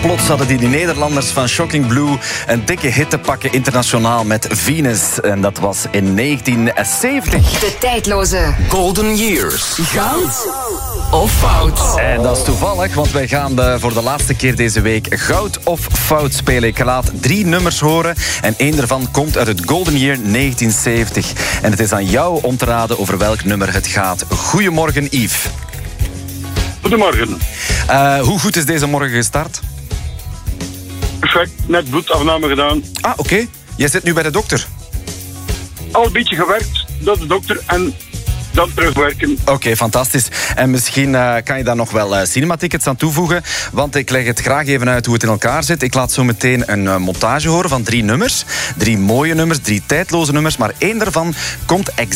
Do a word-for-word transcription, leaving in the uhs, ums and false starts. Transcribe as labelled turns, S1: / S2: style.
S1: plots hadden die, die Nederlanders van Shocking Blue een dikke hit te pakken internationaal met Venus. En dat was in negentien zeventig.
S2: De tijdloze
S3: Golden Years.
S2: Goud of fout?
S1: En dat is toevallig, want wij gaan de, voor de laatste keer deze week goud of fout spelen. Ik laat drie nummers horen en één daarvan komt uit het Golden Year negentien zeventig. En het is aan jou om te raden over welk nummer het gaat. Goedemorgen, Yves.
S4: Goedemorgen.
S1: Uh, hoe goed is deze morgen gestart?
S4: Perfect, net bloedafname gedaan.
S1: Ah, oké. Okay. Jij zit nu bij de dokter?
S4: Al een beetje gewerkt door de dokter en dan terugwerken.
S1: Oké, okay, fantastisch. En misschien uh, kan je daar nog wel uh, cinematickets aan toevoegen, want ik leg het graag even uit hoe het in elkaar zit. Ik laat zo meteen een uh, montage horen van drie nummers. Drie mooie nummers, drie tijdloze nummers, maar één daarvan komt exact